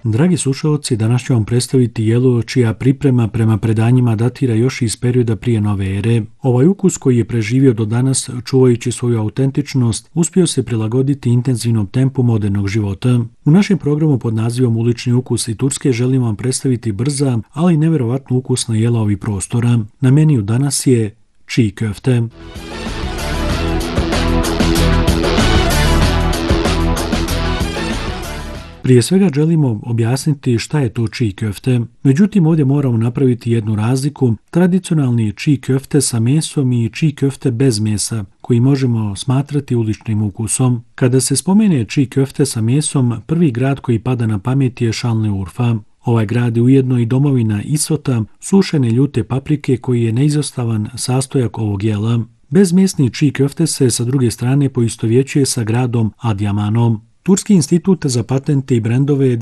Dragi slušalci, danas ću vam predstaviti jelo čija priprema prema predanjima datira još iz perioda prije nove ere. Ovaj ukus koji je preživio do danas, čuvajući svoju autentičnost, uspio se prilagoditi intenzivnom tempu modernog života. U našem programu pod nazivom Ulični ukusi Turske želim vam predstaviti brza, ali nevjerovatno ukusna jela ovih prostora. Na meniju danas je čij köfte. Prije svega želimo objasniti šta je to čij köfte, međutim ovdje moramo napraviti jednu razliku, tradicionalni čij köfte sa mesom i čij köfte bez mesa, koji možemo smatrati uličnim ukusom. Kada se spomene čij köfte sa mesom, prvi grad koji pada na pamet je Šanliurfa. Ovaj grad je ujedno i domovina isota, sušene ljute paprike koji je neizostavan sastojak ovog jela. Bezmesni čij köfte se sa druge strane poistovjećuje sa gradom Adjamanom. Turski institut za patente i brendove